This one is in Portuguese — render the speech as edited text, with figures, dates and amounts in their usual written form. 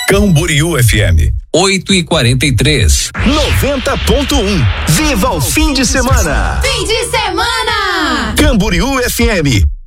Camboriú FM 8h43. 90.1. Viva o fim de semana! Fim de semana! Camboriú FM